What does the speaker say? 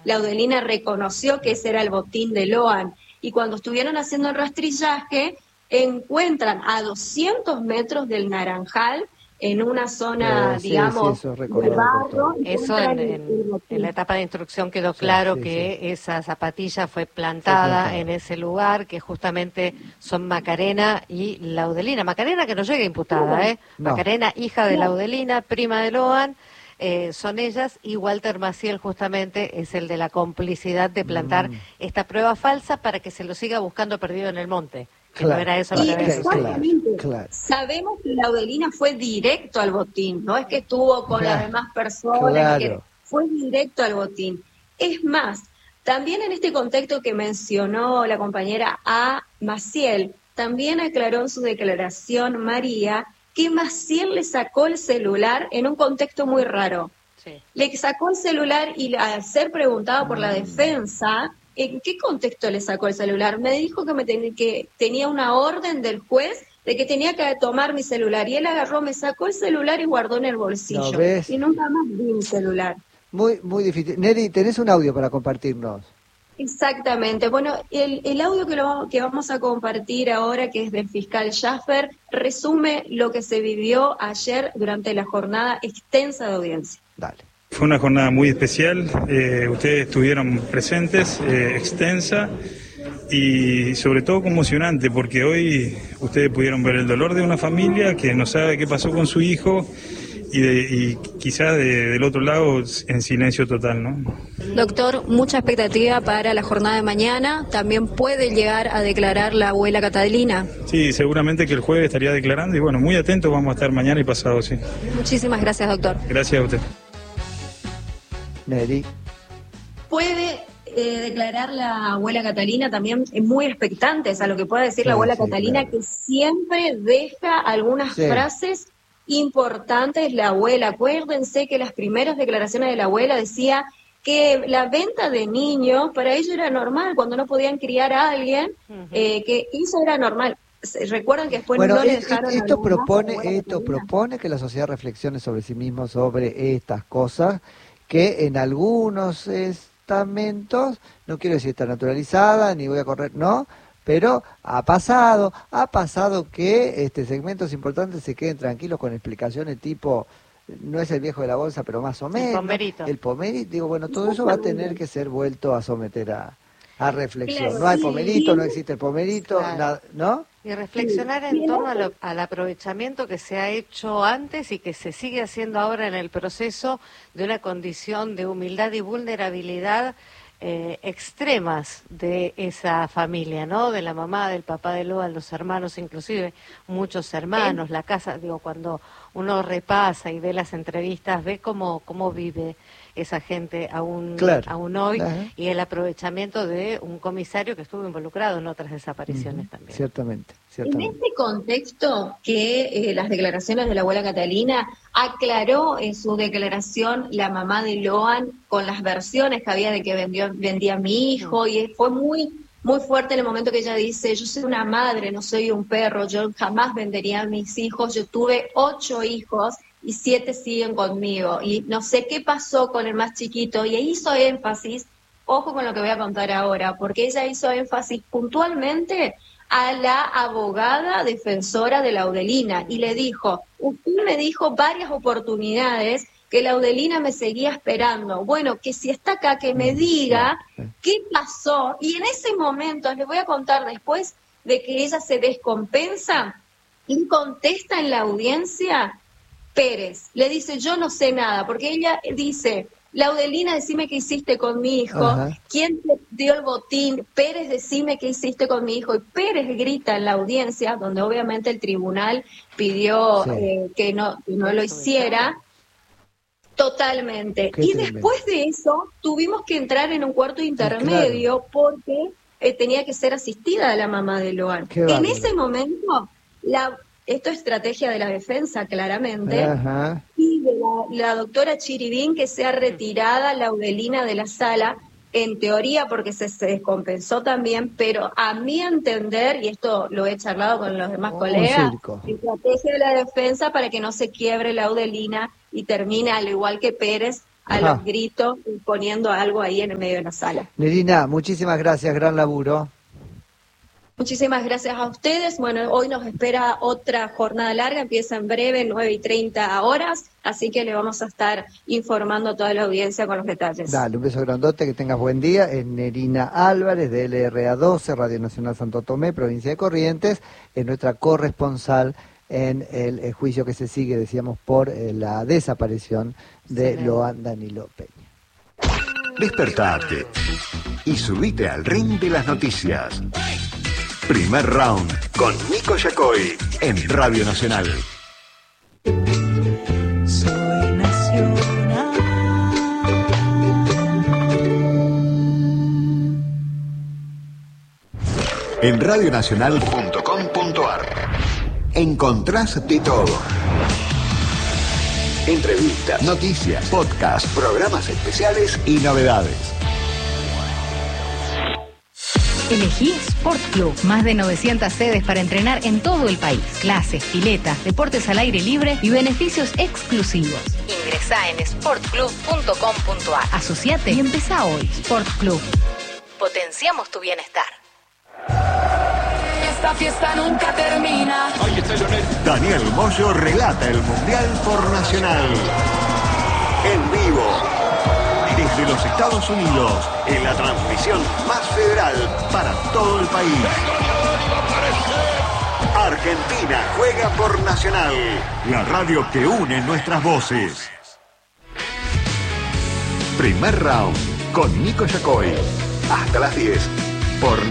Laudelina reconoció que ese era el botín de Loan. Y cuando estuvieron haciendo el rastrillaje, encuentran a 200 metros del Naranjal, en una zona, digamos, eso de recordado barro. Eso en la etapa de instrucción quedó claro que esa zapatilla fue plantada en ese lugar, que justamente son Macarena y Laudelina. Macarena que no llega imputada, No. Macarena, hija de Laudelina, prima de Loan, son ellas, y Walter Maciel justamente es el de la complicidad de plantar esta prueba falsa para que se lo siga buscando perdido en el monte. Que no era eso lo que había sucedido. Claro. Sabemos que Laudelina fue directo al botín, no es que estuvo con las demás personas, Claro. fue directo al botín. Es más, también en este contexto que mencionó la compañera A. Maciel, también aclaró en su declaración María que Maciel le sacó el celular en un contexto muy raro. Sí. Le sacó el celular y al ser preguntado por la defensa, ¿en qué contexto le sacó el celular? Me dijo que tenía una orden del juez de que tenía que tomar mi celular. Y él agarró, me sacó el celular y guardó en el bolsillo. ¿No ves? Y nunca más vi mi celular. Muy, muy difícil. Neri, ¿tenés un audio para compartirnos? Exactamente. Bueno, el audio que vamos a compartir ahora, que es del fiscal Schaffer, resume lo que se vivió ayer durante la jornada extensa de audiencia. Dale. Fue una jornada muy especial, ustedes estuvieron presentes, extensa y sobre todo conmocionante, porque hoy ustedes pudieron ver el dolor de una familia que no sabe qué pasó con su hijo y quizás del otro lado en silencio total, ¿no? Doctor, mucha expectativa para la jornada de mañana. ¿También puede llegar a declarar la abuela Catalina? Sí, seguramente que el jueves estaría declarando y bueno, muy atentos vamos a estar mañana y pasado, sí. Muchísimas gracias, doctor. Gracias a usted. Neri. Puede declarar la abuela Catalina, también muy expectantes a lo que pueda decir la abuela Catalina, claro. que siempre deja algunas frases importantes la abuela. Acuérdense que las primeras declaraciones de la abuela decía que la venta de niños para ellos era normal, cuando no podían criar a alguien, que eso era normal. Recuerdan que después no le dejaron esto propone que la sociedad reflexione sobre sí mismo, sobre estas cosas que en algunos estamentos, no quiero decir está naturalizada, ni voy a correr, no, pero ha pasado que segmentos importantes se queden tranquilos con explicaciones tipo, no es el viejo de la bolsa, pero más o menos. El pomerito, digo, bueno, todo eso va a tener que ser vuelto a someter a reflexión. Claro, no hay pomerito, no existe el pomerito, nada, ¿no? Y reflexionar en torno al aprovechamiento que se ha hecho antes y que se sigue haciendo ahora en el proceso de una condición de humildad y vulnerabilidad extremas de esa familia, ¿no? De la mamá, del papá de Loan, los hermanos, inclusive muchos hermanos, la casa, digo, cuando uno repasa y ve las entrevistas, ve cómo vive esa gente aún hoy, y el aprovechamiento de un comisario que estuvo involucrado en otras desapariciones también. Ciertamente. En este contexto que las declaraciones de la abuela Catalina aclaró en su declaración la mamá de Loan con las versiones que había de que vendía a mi hijo, y fue muy fuerte en el momento que ella dice, yo soy una madre, no soy un perro, yo jamás vendería a mis hijos, yo tuve 8 hijos y 7 siguen conmigo, y no sé qué pasó con el más chiquito, y hizo énfasis, ojo con lo que voy a contar ahora, porque ella hizo énfasis puntualmente a la abogada defensora de Laudelina, y le dijo, usted me dijo varias oportunidades que Laudelina me seguía esperando, bueno, que si está acá, que me diga qué pasó, y en ese momento, les voy a contar después de que ella se descompensa, y contesta en la audiencia, Pérez, le dice, yo no sé nada, porque ella dice, Laudelina, decime qué hiciste con mi hijo, ¿quién te dio el botín? Pérez, decime qué hiciste con mi hijo, y Pérez grita en la audiencia, donde obviamente el tribunal pidió que no lo hiciera, totalmente. Y después de eso, tuvimos que entrar en un cuarto intermedio, porque tenía que ser asistida la mamá de Loan. En ese momento, esto es estrategia de la defensa, claramente, y de la doctora Chiribín, que sea retirada Laudelina de la sala, en teoría porque se descompensó también, pero a mi entender, y esto lo he charlado con los demás colegas, estrategia de la defensa para que no se quiebre Laudelina y termine, al igual que Pérez, a los gritos, poniendo algo ahí en el medio de la sala. Nerina, muchísimas gracias, gran laburo. Muchísimas gracias a ustedes. Bueno, hoy nos espera otra jornada larga, empieza en breve, 9:30 horas, así que le vamos a estar informando a toda la audiencia con los detalles. Dale, un beso grandote, que tengas buen día. Es Nerina Álvarez, de LRA 12, Radio Nacional Santo Tomé, provincia de Corrientes, es nuestra corresponsal en el juicio que se sigue, decíamos, por la desaparición de Loan Danilo Peña. Despertate y subite al ring de las noticias. Primer round con Nico Yacoy en Radio Nacional. Soy nacional. En radionacional.com.ar encontrás de todo. Entrevistas, noticias, podcasts, programas especiales y novedades. Elegí Sport Club. Más de 900 sedes para entrenar en todo el país. Clases, piletas, deportes al aire libre y beneficios exclusivos. Ingresá en sportclub.com.ar. Asociate y empezá hoy. Sport Club. Potenciamos tu bienestar. Esta fiesta nunca termina. Daniel Moyo relata el Mundial por Nacional. En vivo. Desde los Estados Unidos, en la transmisión más federal para todo el país. Argentina juega por Nacional, la radio que une nuestras voces. Primer round con Nico Yacoy. Hasta las 10 por